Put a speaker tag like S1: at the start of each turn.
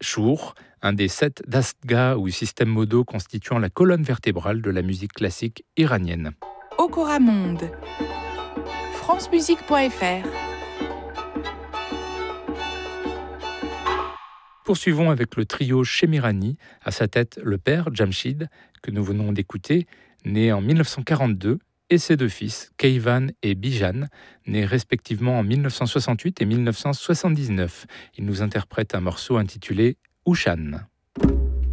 S1: Shur, un des 7 dastgahs ou systèmes modaux constituant la colonne vertébrale de la musique classique iranienne.
S2: Okora Monde. francemusique.fr.
S1: Poursuivons avec le trio Shemirani, à sa tête le père Jamshid, que nous venons d'écouter, né en 1942, et ses deux fils, Keivan et Bijan, nés respectivement en 1968 et 1979. Ils nous interprètent un morceau intitulé Ushan.